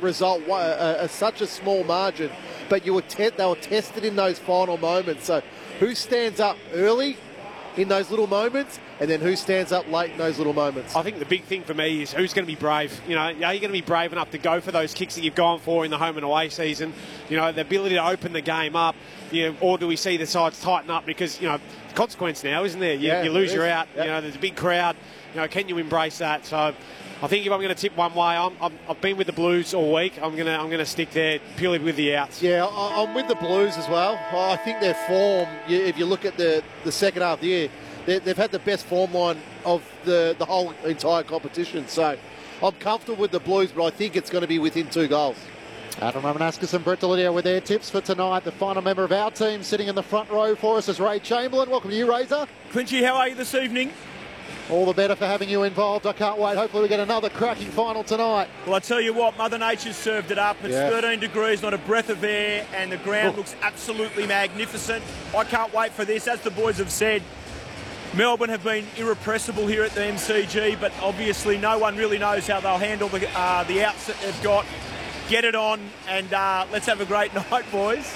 result, such a small margin, but they were tested in those final moments. So who stands up early in those little moments, and then who stands up late in those little moments? I think the big thing for me is who's going to be brave. You know, are you going to be brave enough to go for those kicks that you've gone for in the home and away season? You know, the ability to open the game up, you know, or do we see the sides tighten up? Because, you know, consequence now, isn't there? You lose, you're out. Yep. You know, there's a big crowd. You know, can you embrace that? So I think if I'm going to tip one way, I've been with the Blues all week. I'm going to stick there purely with the outs. Yeah, I'm with the Blues as well. I think their form, if you look at the second half of the year, they've had the best form line of the whole entire competition. So I'm comfortable with the Blues, but I think it's going to be within 2 goals. Adam Romanascus and Brett Delidio with their tips for tonight. The final member of our team sitting in the front row for us is Ray Chamberlain. Welcome to you, Razor. Clinchy, how are you this evening? All the better for having you involved. I can't wait. Hopefully we get another cracking final tonight. Well, I tell you what, Mother Nature's served it up. It's 13 degrees, not a breath of air, and the ground looks absolutely magnificent. I can't wait for this. As the boys have said, Melbourne have been irrepressible here at the MCG, but obviously no one really knows how they'll handle the outs that they've got. Get it on, and let's have a great night, boys.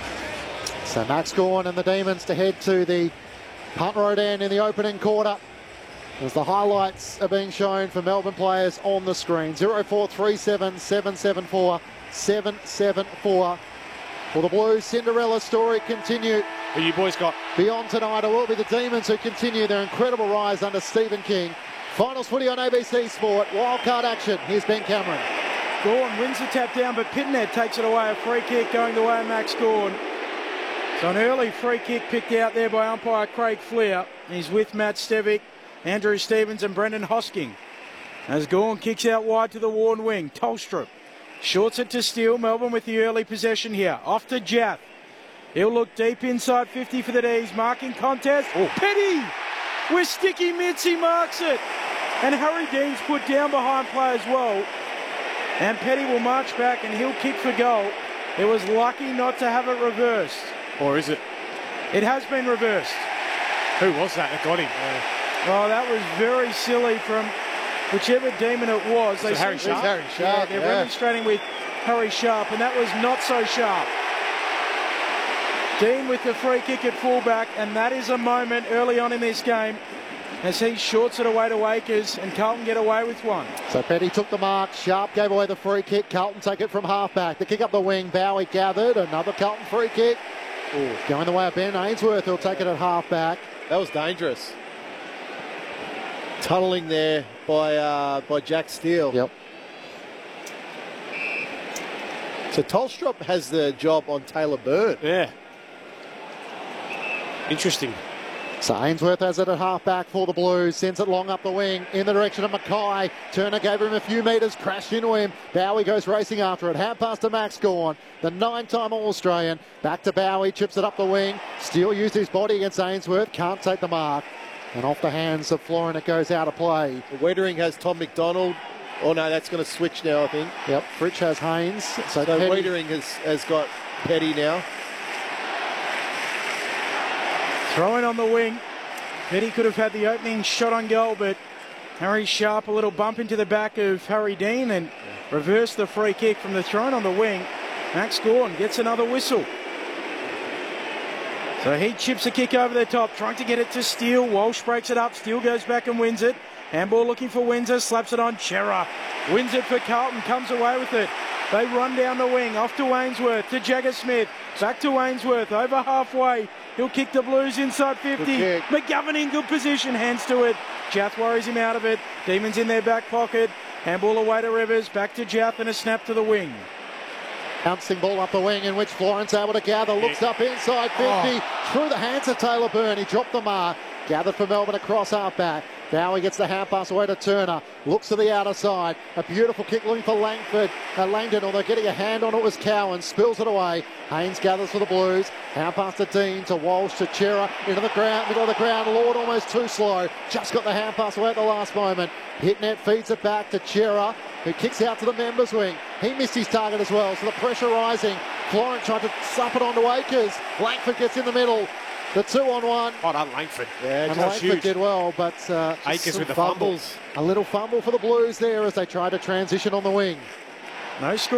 So Max Gawn and the Demons to head to the Punt Road end in the opening quarter, as the highlights are being shown for Melbourne players on the screen. 0437 774 774. Will the Blues' Cinderella story continue? Who you boys got? Beyond tonight, it will be the Demons who continue their incredible rise under Stephen King. Finals footy on ABC Sport. Wildcard action. Here's Ben Cameron. Gawn wins the tap down, but Pitnet takes it away. A free kick going the way of Max Gawn. So an early free kick picked out there by umpire Craig Fleer. He's with Matt Stevic, Andrew Stevens and Brendan Hosking. As Gawn kicks out wide to the worn wing. Tolstrup shorts it to Steele. Melbourne with the early possession here. Off to Jaff. He'll look deep inside 50 for the D's. Marking contest. Petty with sticky mitts. He marks it. And Harry Dean's put down behind play as well. And Petty will march back and he'll kick for goal. It was lucky not to have it reversed. Or is it? It has been reversed. Who was that got him? Oh, that was very silly from whichever demon it was. They Harry Sharp? Harry Sharp, they're demonstrating with Harry Sharp, and that was not so sharp. Dean with the free kick at fullback, and that is a moment early on in this game as he shorts it away to Akers, and Carlton get away with one. So Petty took the mark. Sharp gave away the free kick. Carlton take it from halfback. The kick up the wing. Bowie gathered. Another Carlton free kick. Going the way of Ben Ainsworth. He'll take it at halfback. That was dangerous. Tunnelling there by Jack Steele. Yep. So Tolstrup has the job on Taylor Byrne. Yeah. Interesting. So Ainsworth has it at half-back for the Blues. Sends it long up the wing in the direction of Mackay. Turner gave him a few metres, crashed into him. Bowie goes racing after it. Hand pass to Max Gawn, the 9-time All-Australian. Back to Bowie, chips it up the wing. Steele used his body against Ainsworth. Can't take the mark. And off the hands of Florin, it goes out of play. Wettering has Tom McDonald. Oh no, that's going to switch now, I think. Yep, Fritsch has Haynes. So Wettering has got Petty now. Throwing on the wing. Petty could have had the opening shot on goal, but Harry Sharp, a little bump into the back of Harry Dean and reversed the free kick from the thrown on the wing. Max Gawn gets another whistle. So he chips a kick over the top, trying to get it to Steele. Walsh breaks it up. Steele goes back and wins it. Handball looking for Windsor, slaps it on Chera. Wins it for Carlton, comes away with it. They run down the wing, off to Ainsworth, to Jagger Smith. Back to Ainsworth, over halfway. He'll kick the Blues inside 50. McGovern in good position, hands to it. Jath worries him out of it. Demons in their back pocket. Handball away to Rivers, back to Jath and a snap to the wing. Bouncing ball up the wing in which Florence able to gather. Looks up inside 50. Through the hands of Taylor Byrne. He dropped the mark. Gathered for Melbourne across half-back. Bowie gets the hand pass away to Turner. Looks to the outer side. A beautiful kick looking for Langdon, although getting a hand on it was Cowan. Spills it away. Haynes gathers for the Blues. Hand pass to Dean, to Walsh, to Chera. Into the ground, middle of the ground. Lord almost too slow. Just got the hand pass away at the last moment. Hitnet feeds it back to Chera, who kicks out to the members wing. He missed his target as well, so the pressure rising. Florent tried to slap it onto Akers. Langford gets in the middle. The 2-on-1. Oh, no, Langford. Yeah, and Langford did well, but Akers with the fumbles. A little fumble for the Blues there as they try to transition on the wing. No score.